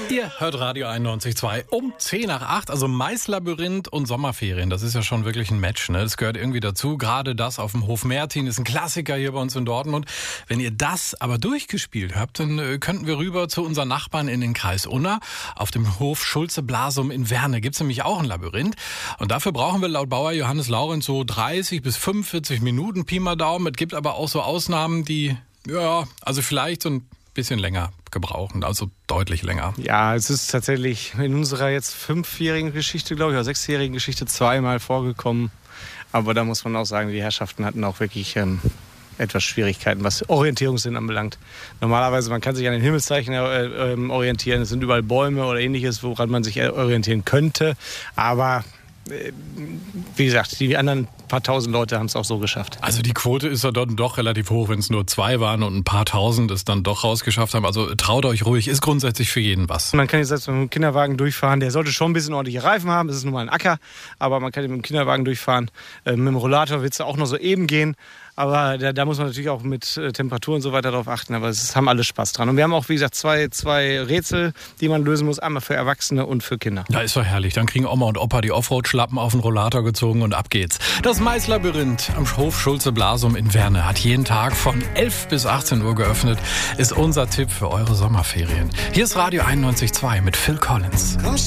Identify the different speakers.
Speaker 1: Ihr hört Radio 91.2 um 10 nach 8, also Maislabyrinth und Sommerferien. Das ist ja schon wirklich ein Match, ne? Das gehört irgendwie dazu. Gerade das auf dem Hof Mertin ist ein Klassiker hier bei uns in Dortmund. Wenn ihr das aber durchgespielt habt, dann könnten wir rüber zu unseren Nachbarn in den Kreis Unna. Auf dem Hof Schulze-Blasum in Werne gibt's nämlich auch ein Labyrinth. Und dafür brauchen wir laut Bauer Johannes Laurenz so 30 bis 45 Minuten, Pi mal Daumen. Es gibt aber auch so Ausnahmen, die, ja, also vielleicht so ein bisschen länger gebrauchen, also deutlich länger.
Speaker 2: Ja, es ist tatsächlich in unserer jetzt 5-jährigen Geschichte, glaube ich, oder 6-jährigen Geschichte zweimal vorgekommen. Aber da muss man auch sagen, die Herrschaften hatten auch wirklich etwas Schwierigkeiten, was Orientierungssinn anbelangt. Normalerweise, man kann sich an den Himmelszeichen orientieren. Es sind überall Bäume oder ähnliches, woran man sich orientieren könnte. Aber wie gesagt, die anderen paar tausend Leute haben es auch so geschafft.
Speaker 1: Also die Quote ist ja dann doch relativ hoch, wenn es nur 2 waren und ein paar tausend es dann doch rausgeschafft haben. Also traut euch ruhig, ist grundsätzlich für jeden was.
Speaker 2: Man kann jetzt selbst mit dem Kinderwagen durchfahren, der sollte schon ein bisschen ordentliche Reifen haben, es ist nun mal ein Acker, aber man kann mit dem Kinderwagen durchfahren. Mit dem Rollator wird es auch noch so eben gehen, aber da muss man natürlich auch mit Temperatur und so weiter drauf achten, aber es haben alle Spaß dran. Und wir haben auch, wie gesagt, zwei Rätsel, die man lösen muss, einmal für Erwachsene und für Kinder.
Speaker 1: Ja, ist doch herrlich. Dann kriegen Oma und Opa die Offroad-Schlappen auf den Rollator gezogen und ab geht's. Das Maislabyrinth am Hof Schulze-Blasum in Werne hat jeden Tag von 11 bis 18 Uhr geöffnet, ist unser Tipp für eure Sommerferien. Hier ist Radio 91.2 mit Phil Collins.